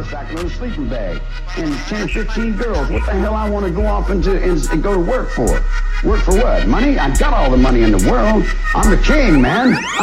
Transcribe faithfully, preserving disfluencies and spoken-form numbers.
motorcycle and a sleeping bag and ten or fifteen girls. What the hell I want to go off into and, and go to work for? Work for what? Money? I've got all the money in the world. I'm the king, man.